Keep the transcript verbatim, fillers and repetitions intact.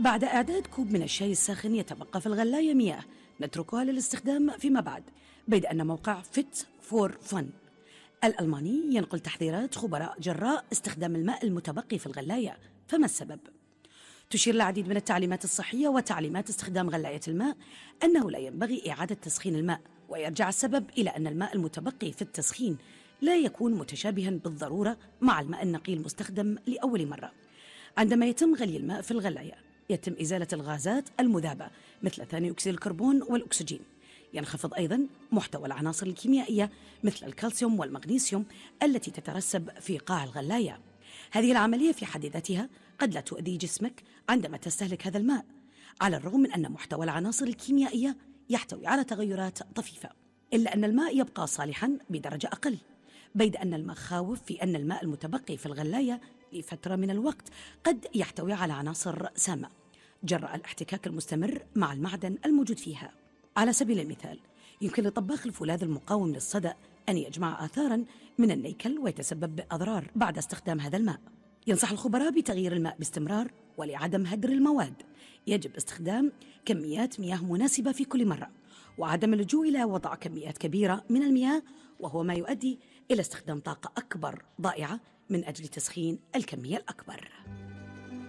بعد إعداد كوب من الشاي الساخن يتبقى في الغلاية مياه نتركها للاستخدام فيما بعد، بيد أن موقع فيت فور فن الألماني ينقل تحذيرات خبراء جراء استخدام الماء المتبقي في الغلاية. فما السبب؟ تشير العديد من التعليمات الصحية وتعليمات استخدام غلاية الماء أنه لا ينبغي إعادة تسخين الماء، ويرجع السبب إلى أن الماء المتبقي في التسخين لا يكون متشابها بالضرورة مع الماء النقي المستخدم لأول مرة. عندما يتم غلي الماء في الغلاية يتم إزالة الغازات المذابة مثل ثاني أكسيد الكربون والأكسجين. ينخفض أيضا محتوى العناصر الكيميائية مثل الكالسيوم والمغنيسيوم التي تترسب في قاع الغلاية. هذه العملية في حد ذاتها قد لا تؤذي جسمك عندما تستهلك هذا الماء، على الرغم من أن محتوى العناصر الكيميائية يحتوي على تغيرات طفيفة، إلا أن الماء يبقى صالحا بدرجة أقل، بيد أن المخاوف في أن الماء المتبقي في الغلاية لفترة من الوقت قد يحتوي على عناصر سامة جراء الاحتكاك المستمر مع المعدن الموجود فيها. على سبيل المثال، يمكن لطباخ الفولاذ المقاوم للصدأ أن يجمع آثاراً من النيكل ويتسبب بأضرار بعد استخدام هذا الماء. ينصح الخبراء بتغيير الماء باستمرار، ولعدم هدر المواد يجب استخدام كميات مياه مناسبة في كل مرة، وعدم اللجوء إلى وضع كميات كبيرة من المياه، وهو ما يؤدي إلى استخدام طاقة أكبر ضائعة من أجل تسخين الكمية الأكبر.